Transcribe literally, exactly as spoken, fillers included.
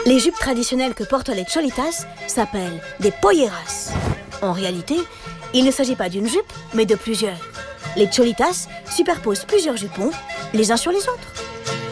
Les jupes traditionnelles que portent les cholitas s'appellent des polleras. En réalité, il ne s'agit pas d'une jupe, mais de plusieurs. Les cholitas superposent plusieurs jupons, les uns sur les autres.